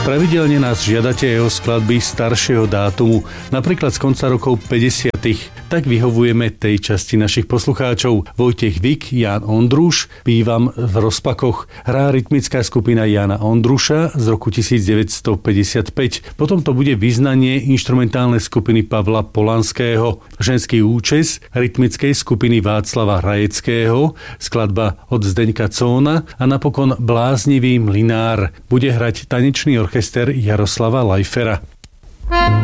Pravidelne nás žiadate aj o skladby staršieho dátumu, napríklad z konca rokov 50. Tak vyhovujeme tej časti našich poslucháčov. Vojtech Vik, Ján Ondruš, Bývam v rozpakoch. Hrá rytmická skupina Jána Ondruša z roku 1955. Potom to bude vyznanie inštrumentálnej skupiny Pavla Polanského, ženský účes rytmickej skupiny Václava Hrajeckého, skladba od Zdeňka Cóna a napokon Bláznivý mlynár. Bude hrať tanečný orchester Jaroslava Lajfera.